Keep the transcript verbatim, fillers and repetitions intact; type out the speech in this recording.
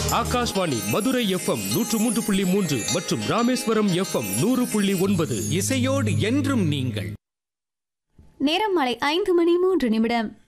Akashvani Madurai FM நூற்று மூன்று புள்ளி மூன்று மற்றும் ராமேஸ்வரம் எஃப்எம் நூறு புள்ளி ஒன்பது. இசையோடு என்றும் நீங்கள். நேரம் மாலை ஐந்து மணி மூன்று நிமிடம்.